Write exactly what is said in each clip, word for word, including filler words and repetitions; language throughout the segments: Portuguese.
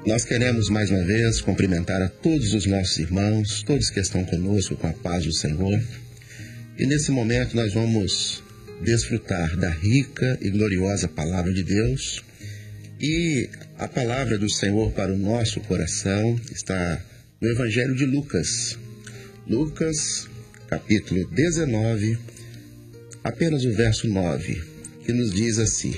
Nós queremos mais uma vez cumprimentar a todos os nossos irmãos, todos que estão conosco com a paz do Senhor. E nesse momento nós vamos desfrutar da rica e gloriosa palavra de Deus. E a palavra do Senhor para o nosso coração está no Evangelho de Lucas. Lucas, capítulo dezenove, apenas o verso nove, que nos diz assim: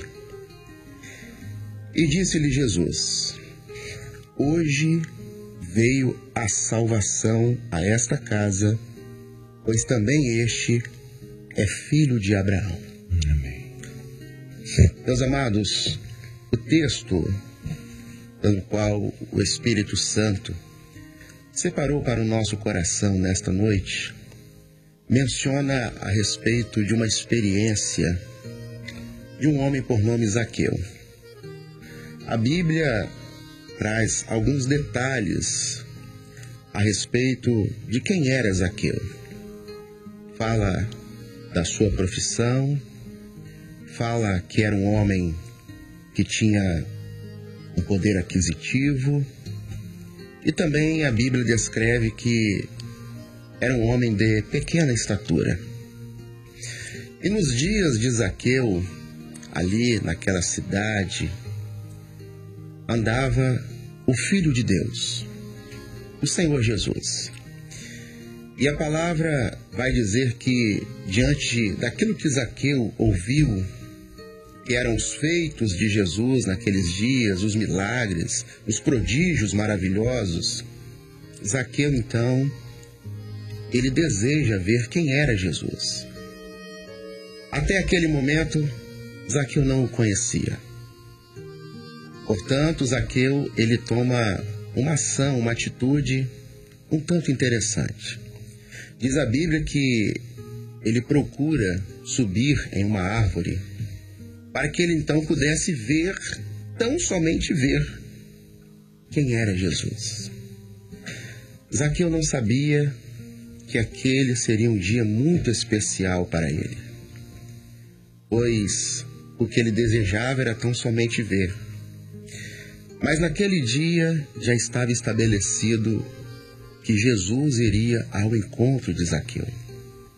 E disse-lhe Jesus: Hoje veio a salvação a esta casa, pois também este é filho de Abraão. Amém. Meus amados, o texto pelo qual o Espírito Santo separou para o nosso coração nesta noite menciona a respeito de uma experiência de um homem por nome Zaqueu. A Bíblia traz alguns detalhes a respeito de quem era Zaqueu. Fala da sua profissão, fala que era um homem que tinha um poder aquisitivo, e também a Bíblia descreve que era um homem de pequena estatura. E nos dias de Zaqueu, ali naquela cidade, andava o Filho de Deus, o Senhor Jesus. E a palavra vai dizer que, diante daquilo que Zaqueu ouviu, que eram os feitos de Jesus naqueles dias, os milagres, os prodígios maravilhosos, Zaqueu, então, ele deseja ver quem era Jesus. Até aquele momento, Zaqueu não o conhecia. Portanto, Zaqueu, ele toma uma ação, uma atitude um tanto interessante. Diz a Bíblia que ele procura subir em uma árvore para que ele então pudesse ver, tão somente ver, quem era Jesus. Zaqueu não sabia que aquele seria um dia muito especial para ele, pois o que ele desejava era tão somente ver. Mas naquele dia já estava estabelecido que Jesus iria ao encontro de Zaqueu.